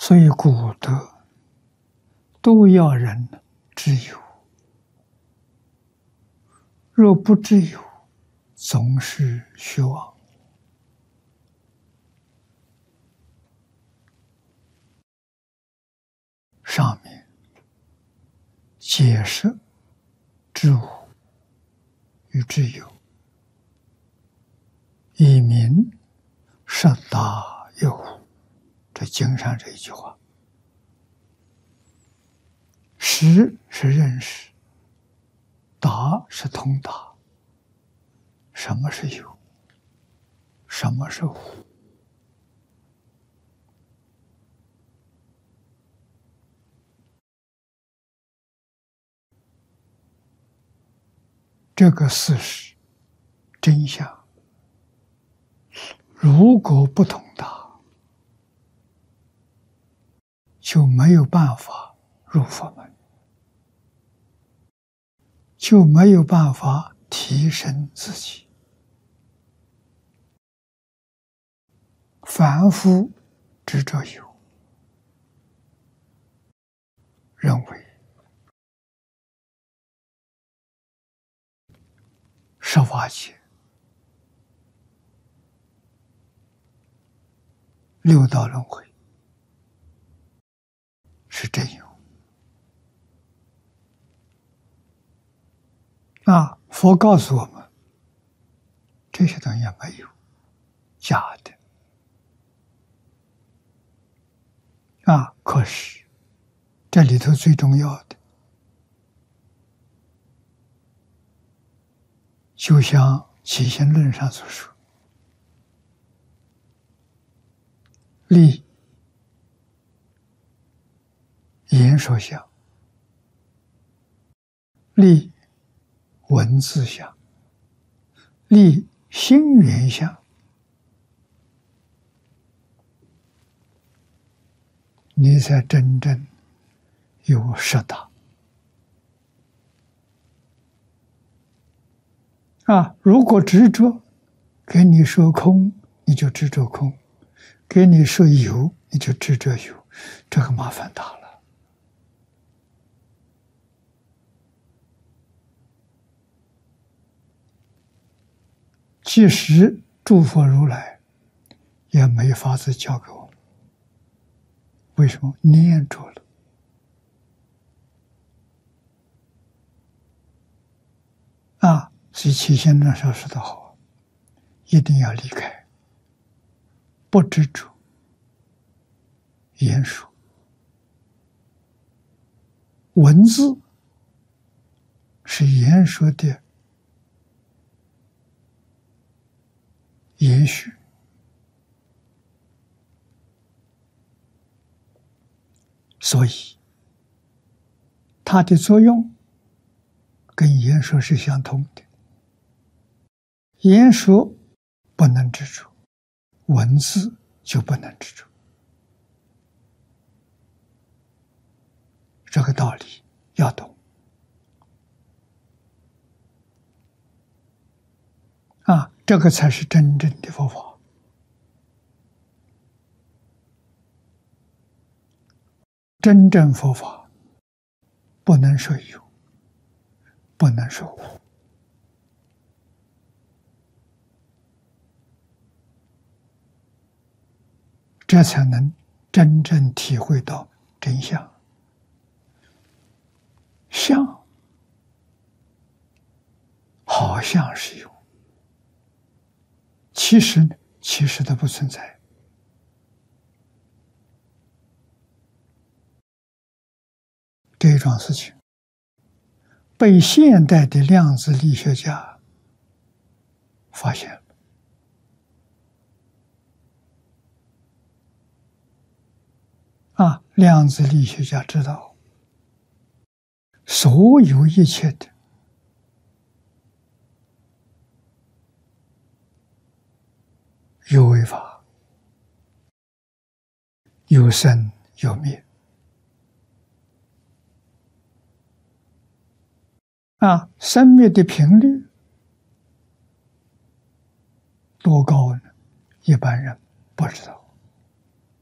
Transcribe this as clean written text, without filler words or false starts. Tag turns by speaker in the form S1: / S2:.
S1: 所以古德都要人知有，若不知有，总是虚妄。上面解释知无与知有，以明实大有无。这经上这一句话，识是认识，达是通达。什么是有？什么是无？这个事实真相，如果不通达，就没有办法入佛门，就没有办法提升自己。凡夫执着有，认为十法界、六道轮回是真有。佛告诉我们，这些东西没有，假的。可是这里头最重要的，就像《起信论》上所说，立言说相，立文字相，立心缘相，你才真正有实达。如果执着，给你说空，你就执着空；给你说有，你就执着有，这个麻烦大了。即使诸佛如来也没法子教给我们，为什么？念着了。所以起信论上说的好，一定要离开，不执着言说。文字是言说的延续，所以它的作用跟言说是相通的。言说不能执着，文字就不能执着。这个道理要懂。这个才是真正的佛法。真正佛法不能说有，不能说无，这才能真正体会到真相。相好像是有，其实它不存在。这种事情被现代的量子力学家发现了。量子力学家知道，所有一切的有为法，有生有灭。生灭的频率多高呢？一般人不知道。